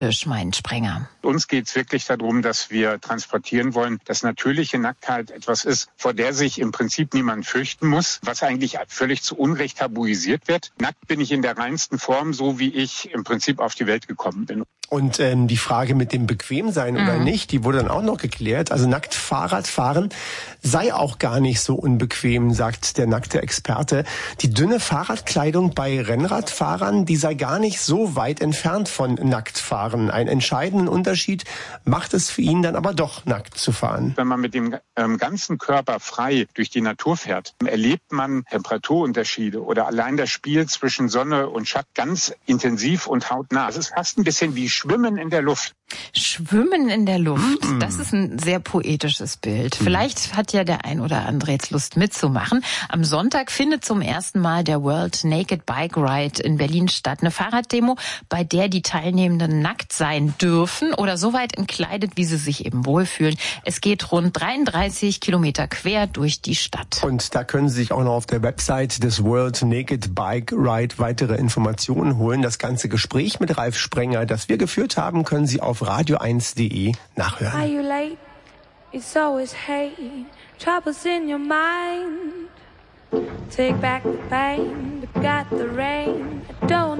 Meint Sprenger. Uns geht es wirklich darum, dass wir transportieren wollen, dass natürliche Nacktheit etwas ist, vor der sich im Prinzip niemand fürchten muss, was eigentlich völlig zu Unrecht tabuisiert wird. Nackt bin ich in der reinsten Form, so wie ich im Prinzip auf die Welt gekommen bin. Und die Frage mit dem Bequemsein oder nicht, die wurde dann auch noch geklärt. Also nackt Fahrrad fahren sei auch gar nicht so unbequem, sagt der nackte Experte. Die dünne Fahrradkleidung bei Rennradfahrern, die sei gar nicht so weit entfernt von Nacktfahren. Einen entscheidenden Unterschied macht es für ihn dann aber doch, nackt zu fahren. Wenn man mit dem ganzen Körper frei durch die Natur fährt, erlebt man Temperaturunterschiede oder allein das Spiel zwischen Sonne und Schatten ganz intensiv und hautnah. Es ist fast ein bisschen wie Schwimmen in der Luft. Schwimmen in der Luft, das ist ein sehr poetisches Bild. Vielleicht hat ja der ein oder andere jetzt Lust mitzumachen. Am Sonntag findet zum ersten Mal der World Naked Bike Ride in Berlin statt. Eine Fahrraddemo, bei der die Teilnehmenden nackt sein dürfen oder so weit entkleidet, wie sie sich eben wohlfühlen. Es geht rund 33 Kilometer quer durch die Stadt. Und da können Sie sich auch noch auf der Website des World Naked Bike Ride weitere Informationen holen. Das ganze Gespräch mit Ralf Sprenger, das wir geführt haben, können Sie auf radio1.de nachhören. Are you late? It's always hate. Troubles in your mind. Take back the pain, but got the rain. I don't